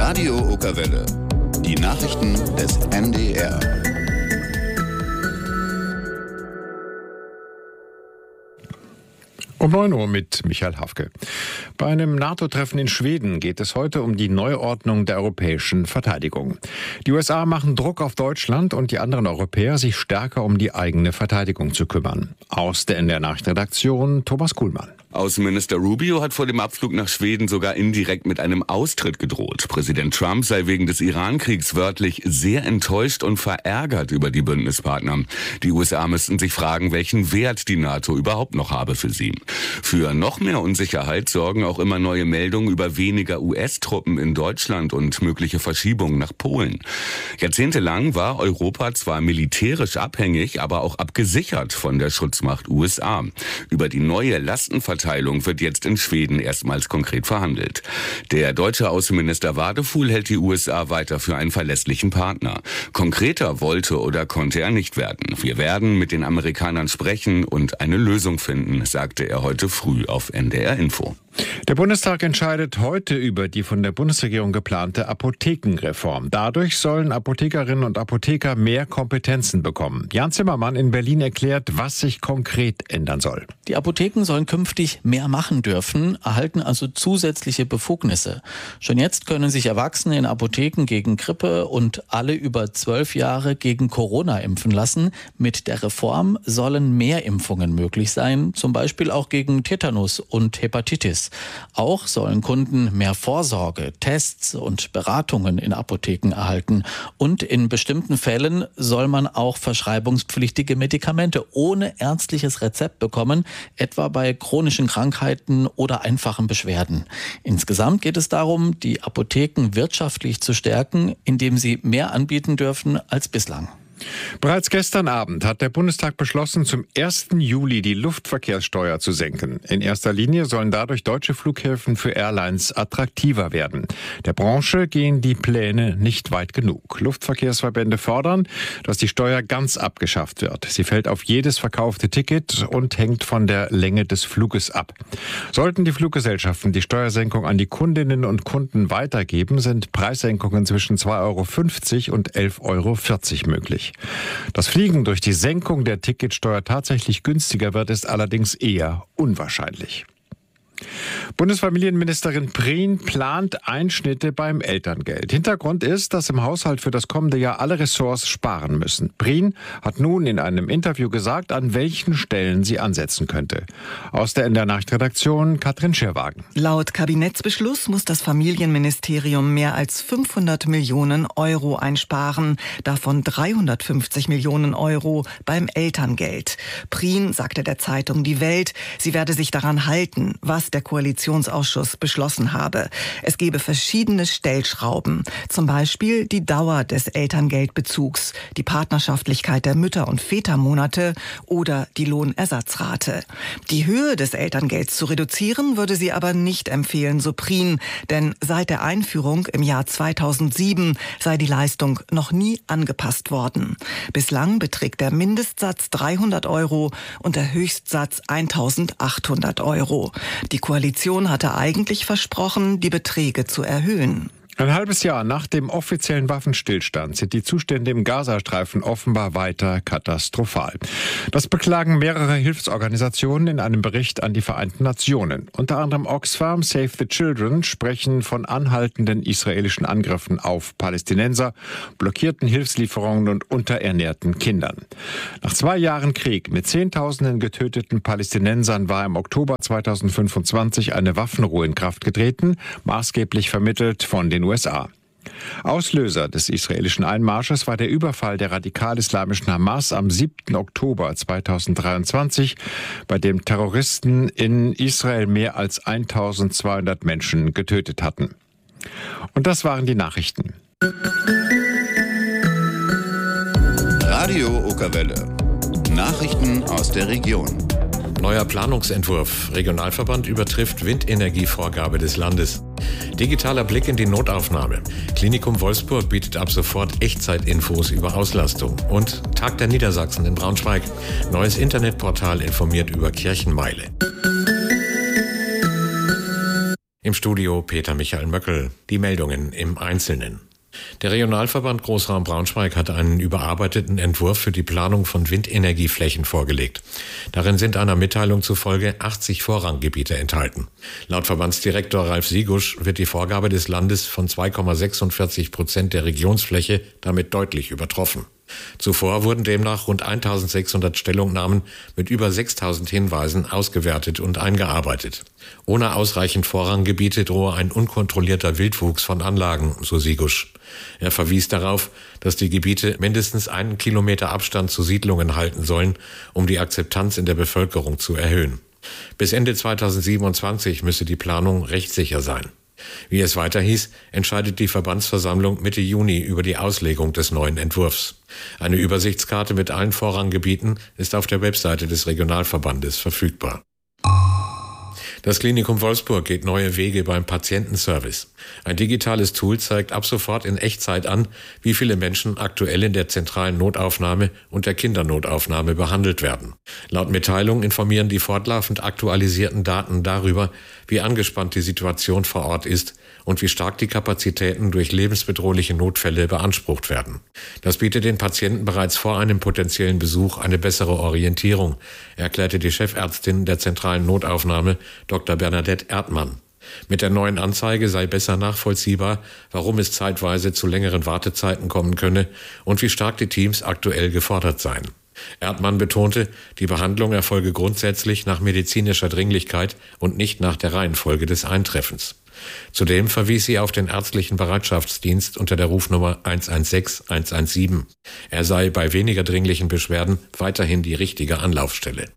Radio Okerwelle. Die Nachrichten des NDR. Um 9 Uhr mit Michael Hafke. Bei einem NATO-Treffen in Schweden geht es heute um die Neuordnung der europäischen Verteidigung. Die USA machen Druck auf Deutschland und die anderen Europäer, sich stärker um die eigene Verteidigung zu kümmern. Aus der NDR-Nachrichtenredaktion Thomas Kuhlmann. Außenminister Rubio hat vor dem Abflug nach Schweden sogar indirekt mit einem Austritt gedroht. Präsident Trump sei wegen des Iran-Kriegs wörtlich sehr enttäuscht und verärgert über die Bündnispartner. Die USA müssten sich fragen, welchen Wert die NATO überhaupt noch habe für sie. Für noch mehr Unsicherheit sorgen auch immer neue Meldungen über weniger US-Truppen in Deutschland und mögliche Verschiebungen nach Polen. Jahrzehntelang war Europa zwar militärisch abhängig, aber auch abgesichert von der Schutzmacht USA. Über die neue Lastenverteilung wird jetzt in Schweden erstmals konkret verhandelt. Der deutsche Außenminister Wadefuhl hält die USA weiter für einen verlässlichen Partner. Konkreter wollte oder konnte er nicht werden. Wir werden mit den Amerikanern sprechen und eine Lösung finden, sagte er heute früh auf NDR Info. Der Bundestag entscheidet heute über die von der Bundesregierung geplante Apothekenreform. Dadurch sollen Apothekerinnen und Apotheker mehr Kompetenzen bekommen. Jan Zimmermann in Berlin erklärt, was sich konkret ändern soll. Die Apotheken sollen künftig mehr machen dürfen, erhalten also zusätzliche Befugnisse. Schon jetzt können sich Erwachsene in Apotheken gegen Grippe und alle über 12 Jahre gegen Corona impfen lassen. Mit der Reform sollen mehr Impfungen möglich sein, zum Beispiel auch gegen Tetanus und Hepatitis. Auch sollen Kunden mehr Vorsorge, Tests und Beratungen in Apotheken erhalten. Und in bestimmten Fällen soll man auch verschreibungspflichtige Medikamente ohne ärztliches Rezept bekommen, etwa bei chronischen Krankheiten oder einfachen Beschwerden. Insgesamt geht es darum, die Apotheken wirtschaftlich zu stärken, indem sie mehr anbieten dürfen als bislang. Bereits gestern Abend hat der Bundestag beschlossen, zum 1. Juli die Luftverkehrssteuer zu senken. In erster Linie sollen dadurch deutsche Flughäfen für Airlines attraktiver werden. Der Branche gehen die Pläne nicht weit genug. Luftverkehrsverbände fordern, dass die Steuer ganz abgeschafft wird. Sie fällt auf jedes verkaufte Ticket und hängt von der Länge des Fluges ab. Sollten die Fluggesellschaften die Steuersenkung an die Kundinnen und Kunden weitergeben, sind Preissenkungen zwischen 2,50 € und 11,40 € möglich. Dass Fliegen durch die Senkung der Ticketsteuer tatsächlich günstiger wird, ist allerdings eher unwahrscheinlich. Bundesfamilienministerin Prien plant Einschnitte beim Elterngeld. Hintergrund ist, dass im Haushalt für das kommende Jahr alle Ressorts sparen müssen. Prien hat nun in einem Interview gesagt, an welchen Stellen sie ansetzen könnte. Aus der NDR-Nachrichtenredaktion Katrin Schirwagen. Laut Kabinettsbeschluss muss das Familienministerium mehr als 500 Millionen € einsparen, davon 350 Millionen € beim Elterngeld. Prien sagte der Zeitung Die Welt, sie werde sich daran halten, was der Koalitionsausschuss beschlossen habe. Es gebe verschiedene Stellschrauben, zum Beispiel die Dauer des Elterngeldbezugs, die Partnerschaftlichkeit der Mütter- und Vätermonate oder die Lohnersatzrate. Die Höhe des Elterngelds zu reduzieren, würde sie aber nicht empfehlen, so Prien, denn seit der Einführung im Jahr 2007 sei die Leistung noch nie angepasst worden. Bislang beträgt der Mindestsatz 300 € und der Höchstsatz 1.800 €. Die Koalition hatte eigentlich versprochen, die Beträge zu erhöhen. Ein halbes Jahr nach dem offiziellen Waffenstillstand sind die Zustände im Gazastreifen offenbar weiter katastrophal. Das beklagen mehrere Hilfsorganisationen in einem Bericht an die Vereinten Nationen. Unter anderem Oxfam, Save the Children sprechen von anhaltenden israelischen Angriffen auf Palästinenser, blockierten Hilfslieferungen und unterernährten Kindern. Nach 2 Jahren Krieg mit Zehntausenden getöteten Palästinensern war im Oktober 2025 eine Waffenruhe in Kraft getreten, maßgeblich vermittelt von den USA. Auslöser des israelischen Einmarsches war der Überfall der radikal-islamischen Hamas am 7. Oktober 2023, bei dem Terroristen in Israel mehr als 1200 Menschen getötet hatten. Und das waren die Nachrichten. Radio Okerwelle. Nachrichten aus der Region. Neuer Planungsentwurf. Regionalverband übertrifft Windenergievorgabe des Landes. Digitaler Blick in die Notaufnahme. Klinikum Wolfsburg bietet ab sofort Echtzeitinfos über Auslastung. Und Tag der Niedersachsen in Braunschweig. Neues Internetportal informiert über Kirchenmeile. Im Studio Peter Michael Möckel. Die Meldungen im Einzelnen. Der Regionalverband Großraum Braunschweig hat einen überarbeiteten Entwurf für die Planung von Windenergieflächen vorgelegt. Darin sind einer Mitteilung zufolge 80 Vorranggebiete enthalten. Laut Verbandsdirektor Ralf Siegusch wird die Vorgabe des Landes von 2,46% der Regionsfläche damit deutlich übertroffen. Zuvor wurden demnach rund 1.600 Stellungnahmen mit über 6.000 Hinweisen ausgewertet und eingearbeitet. Ohne ausreichend Vorranggebiete drohe ein unkontrollierter Wildwuchs von Anlagen, so Siegusch. Er verwies darauf, dass die Gebiete mindestens 1 Kilometer Abstand zu Siedlungen halten sollen, um die Akzeptanz in der Bevölkerung zu erhöhen. Bis Ende 2027 müsse die Planung rechtssicher sein. Wie es weiter hieß, entscheidet die Verbandsversammlung Mitte Juni über die Auslegung des neuen Entwurfs. Eine Übersichtskarte mit allen Vorranggebieten ist auf der Webseite des Regionalverbandes verfügbar. Das Klinikum Wolfsburg geht neue Wege beim Patientenservice. Ein digitales Tool zeigt ab sofort in Echtzeit an, wie viele Menschen aktuell in der zentralen Notaufnahme und der Kindernotaufnahme behandelt werden. Laut Mitteilung informieren die fortlaufend aktualisierten Daten darüber, wie angespannt die Situation vor Ort ist und wie stark die Kapazitäten durch lebensbedrohliche Notfälle beansprucht werden. Das bietet den Patienten bereits vor einem potenziellen Besuch eine bessere Orientierung, erklärte die Chefärztin der zentralen Notaufnahme, Dr. Bernadette Erdmann. Mit der neuen Anzeige sei besser nachvollziehbar, warum es zeitweise zu längeren Wartezeiten kommen könne und wie stark die Teams aktuell gefordert seien. Erdmann betonte, die Behandlung erfolge grundsätzlich nach medizinischer Dringlichkeit und nicht nach der Reihenfolge des Eintreffens. Zudem verwies sie auf den ärztlichen Bereitschaftsdienst unter der Rufnummer 116 117. Er sei bei weniger dringlichen Beschwerden weiterhin die richtige Anlaufstelle.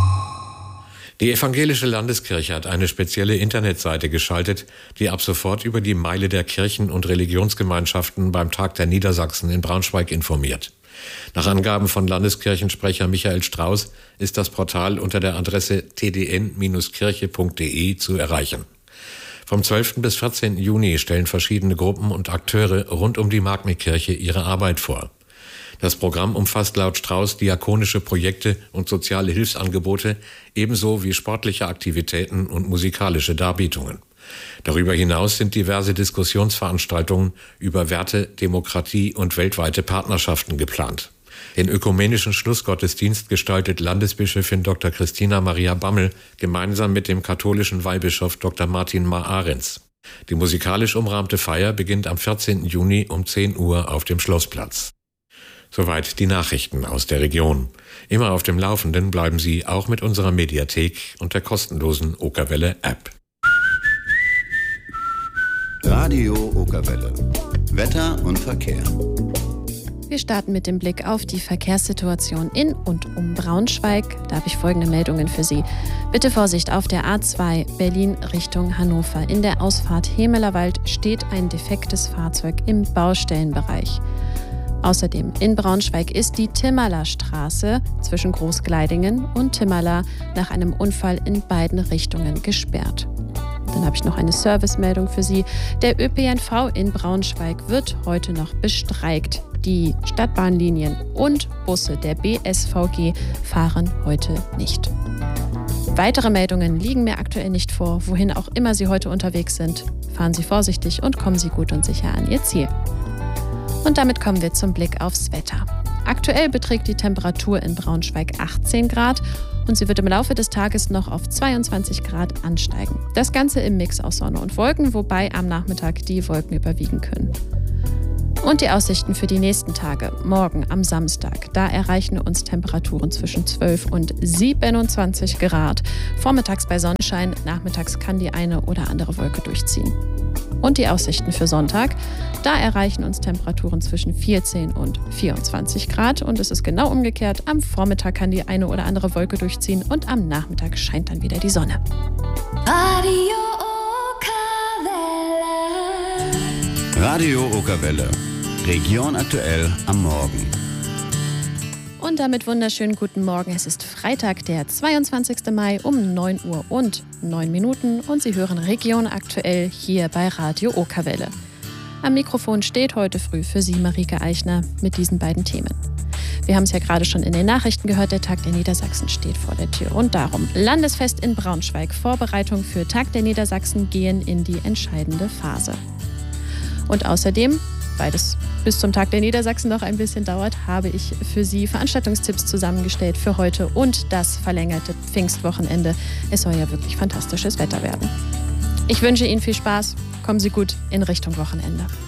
Die Evangelische Landeskirche hat eine spezielle Internetseite geschaltet, die ab sofort über die Meile der Kirchen und Religionsgemeinschaften beim Tag der Niedersachsen in Braunschweig informiert. Nach Angaben von Landeskirchensprecher Michael Strauß ist das Portal unter der Adresse tdn-kirche.de zu erreichen. Vom 12. bis 14. Juni stellen verschiedene Gruppen und Akteure rund um die Magni-Kirche ihre Arbeit vor. Das Programm umfasst laut Strauß diakonische Projekte und soziale Hilfsangebote, ebenso wie sportliche Aktivitäten und musikalische Darbietungen. Darüber hinaus sind diverse Diskussionsveranstaltungen über Werte, Demokratie und weltweite Partnerschaften geplant. Den ökumenischen Schlussgottesdienst gestaltet Landesbischöfin Dr. Christina Maria Bammel gemeinsam mit dem katholischen Weihbischof Dr. Martin Maar-Arens. Die musikalisch umrahmte Feier beginnt am 14. Juni um 10 Uhr auf dem Schlossplatz. Soweit die Nachrichten aus der Region. Immer auf dem Laufenden bleiben Sie auch mit unserer Mediathek und der kostenlosen Okerwelle-App. Radio Okerwelle. Wetter und Verkehr. Wir starten mit dem Blick auf die Verkehrssituation in und um Braunschweig. Da habe ich folgende Meldungen für Sie. Bitte Vorsicht auf der A2 Berlin Richtung Hannover. In der Ausfahrt Hemelerwald steht ein defektes Fahrzeug im Baustellenbereich. Außerdem in Braunschweig ist die Timmerler Straße zwischen Großgleidingen und Timmerler nach einem Unfall in beiden Richtungen gesperrt. Dann habe ich noch eine Servicemeldung für Sie. Der ÖPNV in Braunschweig wird heute noch bestreikt. Die Stadtbahnlinien und Busse der BSVG fahren heute nicht. Weitere Meldungen liegen mir aktuell nicht vor. Wohin auch immer Sie heute unterwegs sind, fahren Sie vorsichtig und kommen Sie gut und sicher an Ihr Ziel. Und damit kommen wir zum Blick aufs Wetter. Aktuell beträgt die Temperatur in Braunschweig 18 Grad und sie wird im Laufe des Tages noch auf 22 Grad ansteigen. Das Ganze im Mix aus Sonne und Wolken, wobei am Nachmittag die Wolken überwiegen können. Und die Aussichten für die nächsten Tage. Morgen am Samstag, da erreichen uns Temperaturen zwischen 12 und 27 Grad. Vormittags bei Sonnenschein, nachmittags kann die eine oder andere Wolke durchziehen. Und die Aussichten für Sonntag, da erreichen uns Temperaturen zwischen 14 und 24 Grad. Und es ist genau umgekehrt, am Vormittag kann die eine oder andere Wolke durchziehen und am Nachmittag scheint dann wieder die Sonne. Radio Okerwelle. Region aktuell am Morgen. Und damit wunderschönen guten Morgen. Es ist Freitag, der 22. Mai um 9 Uhr und 9 Minuten und Sie hören Region aktuell hier bei Radio Okerwelle. Am Mikrofon steht heute früh für Sie Marike Eichner mit diesen beiden Themen. Wir haben es ja gerade schon in den Nachrichten gehört, der Tag der Niedersachsen steht vor der Tür. Und darum, Landesfest in Braunschweig, Vorbereitungen für Tag der Niedersachsen gehen in die entscheidende Phase. Und außerdem, weil es bis zum Tag der Niedersachsen noch ein bisschen dauert, habe ich für Sie Veranstaltungstipps zusammengestellt für heute und das verlängerte Pfingstwochenende. Es soll ja wirklich fantastisches Wetter werden. Ich wünsche Ihnen viel Spaß. Kommen Sie gut in Richtung Wochenende.